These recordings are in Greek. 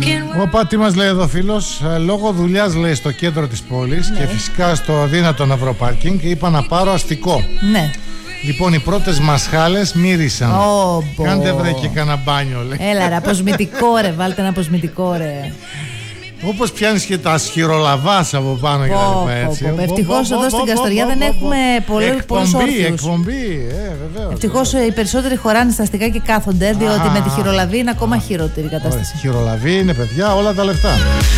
Όπα, τι μας λέει εδώ φίλος? Λόγω δουλειάς, λέει, στο κέντρο της πόλης, ναι, και φυσικά στο αδύνατο να βρω πάρκινγκ, είπα να πάρω αστικό. Ναι. Λοιπόν, οι πρώτες μας χάλες μύρισαν. Κάντε βρε και κανένα μπάνιο, λέει. Έλα ρε, αποσμητικό ρε, βάλτε ένα αποσμητικό ρε. Όπως πιάνεις και τα σχυρολαβάς από πάνω και τα λοιπά, έτσι. Ευτυχώς εδώ στην Καστοριά δεν έχουμε πολλούς όρθιους. Εκπομπή, βεβαίως. Ευτυχώς οι περισσότεροι χωράνε στα αστικά και κάθονται, διότι με τη χειρολαβή είναι ακόμα χειρότερη η κατάσταση. Χειρολαβή είναι, παιδιά, όλα τα λεφτά.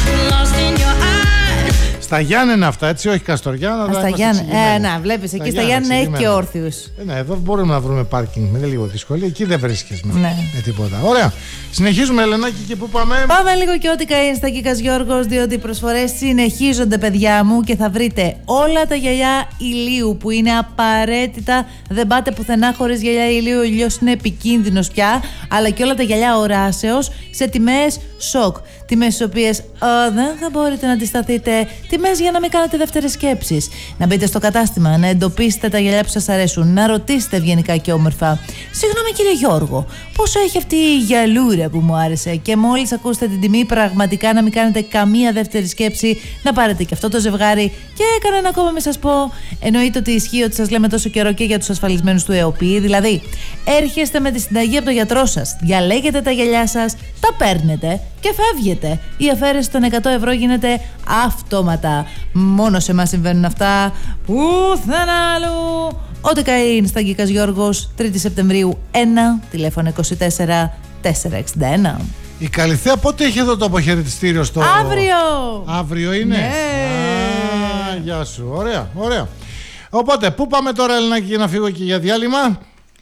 Στα Γιάννενα αυτά, έτσι, όχι Καστοριά. Στα Γιάννενα. Να, βλέπεις, εκεί στα Γιάννενα έχει και όρθιους. Ναι, εδώ μπορούμε να βρούμε πάρκινγκ με λίγο δυσκολία. Εκεί δεν βρίσκεις με τίποτα. Ωραία. Συνεχίζουμε, Ελενάκη, και πού πάμε? Πάμε λίγο και ό,τι καεί στα Κίκας Γιώργος, διότι οι προσφορές συνεχίζονται, παιδιά μου, και θα βρείτε όλα τα γυαλιά ηλίου που είναι απαραίτητα. Δεν πάτε πουθενά χωρίς γυαλιά ηλίου. Ο ήλιος είναι επικίνδυνος πια. Αλλά και όλα τα γυαλιά οράσεως σε τιμές σοκ. Τιμές στις οποίες δεν θα μπορείτε να αντισταθείτε. Τιμές για να μην κάνετε δεύτερες σκέψεις. Να μπείτε στο κατάστημα, να εντοπίσετε τα γυαλιά που σας αρέσουν, να ρωτήσετε ευγενικά και όμορφα. Συγγνώμη κύριε Γιώργο, πόσο έχει αυτή η γυαλούρα που μου άρεσε? Και μόλις ακούσετε την τιμή, πραγματικά να μην κάνετε καμία δεύτερη σκέψη, να πάρετε και αυτό το ζευγάρι. Και κανένα ακόμα μην σας πω. Εννοείται ότι ισχύει ότι σας λέμε τόσο καιρό και για τους ασφαλισμένους του ΕΟΠΗ. Δηλαδή, έρχεστε με τη συνταγή από τον γιατρό σας, διαλέγετε τα γυαλιά σας, τα παίρνετε και φεύγετε. Η αφαίρεση των 100 ευρώ γίνεται αυτόματα. Μόνο σε εμάς συμβαίνουν αυτά. Πουθενά αλλού. Ό,τι καεί στα Γκίκας Γιώργος, 3η Σεπτεμβρίου 1, τηλέφωνο 24 461. Η Καλυθέα πότε έχει εδώ το αποχαιρετιστήριο στο... Αύριο είναι. Ναι. Γεια σου. Ωραία, ωραία. Οπότε, πού πάμε τώρα, Ελενάκη, για να φύγω και για διάλειμμα?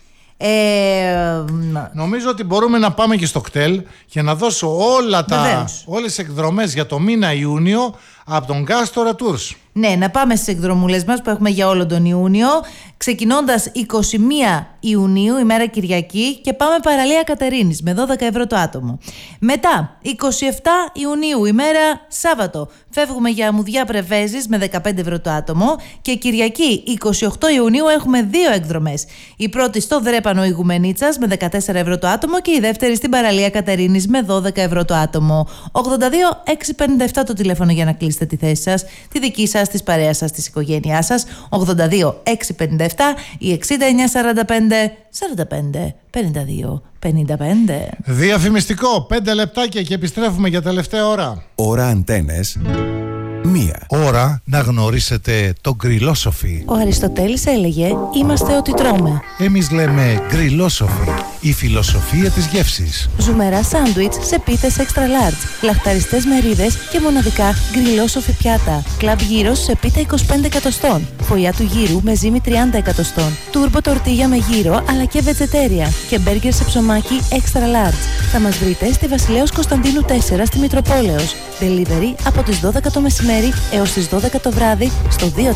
Νομίζω ότι μπορούμε να πάμε και στο κτέλ και να δώσω όλες τις εκδρομές για το μήνα Ιούνιο από τον Κάστορα Tours. Ναι, να πάμε στις εκδρομούλες μας που έχουμε για όλο τον Ιούνιο. Ξεκινώντας 21 Ιουνίου, ημέρα Κυριακή, και πάμε παραλία Κατερίνης με 12 ευρώ το άτομο. Μετά, 27 Ιουνίου, ημέρα Σάββατο, φεύγουμε για Αμμουδιά Πρεβέζης με 15 ευρώ το άτομο. Και Κυριακή, 28 Ιουνίου, έχουμε δύο εκδρομές. Η πρώτη στο Δρέπανο Ηγουμενίτσας με 14 ευρώ το άτομο και η δεύτερη στην παραλία Κατερίνης με 12 ευρώ το άτομο. 82-657 το τηλέφωνο για να κλείσετε τη θέση σας, τη δική σας, της παρέας σας, της οικογένειάς σας. 82-657 ή 6945 45 52 55. Διαφημιστικό, 5 λεπτάκια και επιστρέφουμε για τελευταία ώρα. Ώρα Αντένες 1. Ώρα να γνωρίσετε το γκριλόσοφι. Ο Αριστοτέλης έλεγε «Είμαστε ό,τι τρώμε». Εμείς λέμε γκριλόσοφι, η φιλοσοφία της γεύσης. Ζουμερά σάντουιτς σε πίτες extra large, λαχταριστές μερίδες και μοναδικά γκριλόσοφι πιάτα. Κλαμπ γύρος σε πίτα 25 εκατοστών. Φωλιά του γύρου με ζύμη 30 εκατοστών. Τούρμπο τορτίγια με γύρο αλλά και βετζετέρια. Και μπέργκερ σε ψωμάκι extra large. Θα μας βρείτε στη Βασιλέως Κωνσταντίνου 4 στη Μητροπόλεως. Delivery από τις 12 το μεσημέρι έως τις 12 το βράδυ στο 24670 26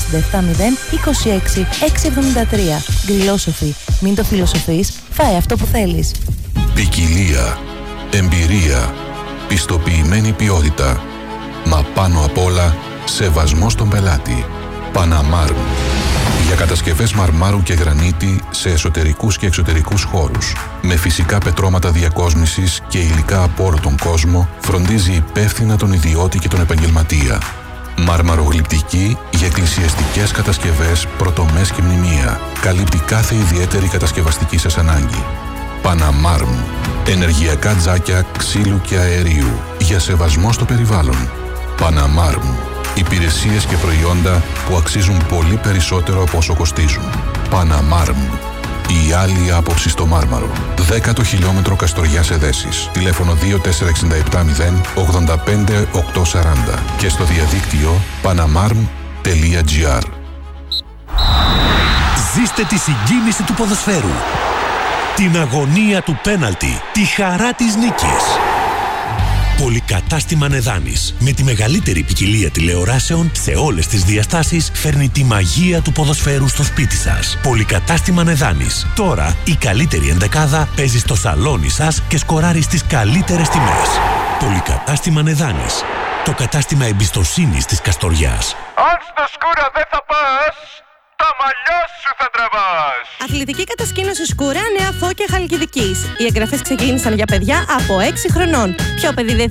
673. Γκριλόσοφι. Μην το φιλοσοφείς, φάε αυτό που θέλεις. Ποικιλία, εμπειρία, πιστοποιημένη ποιότητα, μα πάνω απ' όλα σεβασμό στον πελάτη. Παναμάρμ. Για κατασκευές μαρμάρου και γρανίτη σε εσωτερικούς και εξωτερικούς χώρους. Με φυσικά πετρώματα διακόσμησης και υλικά από όλο τον κόσμο, φροντίζει υπεύθυνα τον ιδιώτη και τον επαγγελματία. Μαρμαρογλυπτική για εκκλησιαστικές κατασκευές, πρωτομές και μνημεία. Καλύπτει κάθε ιδιαίτερη κατασκευαστική σας ανάγκη. Παναμάρμ. Ενεργειακά τζάκια ξύλου και αερίου. Για σεβασμό στο περιβάλλον. Παναμάρμ. Υπηρεσίες και προϊόντα που αξίζουν πολύ περισσότερο από όσο κοστίζουν. Παναμάρμ. Η άλλη άποψη στο μάρμαρο. 10ο χιλιόμετρο Καστοριάς Εδέσης. Τηλέφωνο 24670 85 840 και στο διαδίκτυο panamarm.gr. Ζήστε τη συγκίνηση του ποδοσφαίρου, την αγωνία του πέναλτι, τη χαρά της νίκης. Πολυκατάστημα Νεδάνης, με τη μεγαλύτερη ποικιλία τηλεοράσεων σε όλες τις διαστάσεις, φέρνει τη μαγεία του ποδοσφαίρου στο σπίτι σας. Πολυκατάστημα Νεδάνης. Τώρα η καλύτερη ενδεκάδα παίζει στο σαλόνι σας και σκοράρει στις καλύτερες τιμές. Πολυκατάστημα Νεδάνης. Το κατάστημα εμπιστοσύνης της Καστοριάς. Αν στο σκούρα δεν θα πας, τα μαλλιά σου θα τραβάς. Αθλητική κατασκήνωση Σκούρα, Νέα Φώκια Χαλκιδικής. Οι εγγραφές ξεκίνησαν για παιδιά από 6 χρονών. Ποιο παιδί δεν